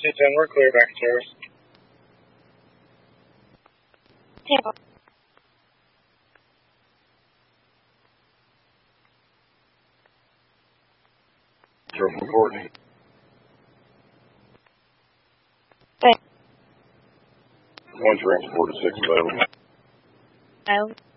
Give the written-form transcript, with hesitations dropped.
210, we're clear back to service. Tampa. From Courtney. Thanks. One transport to 6 available. Oh.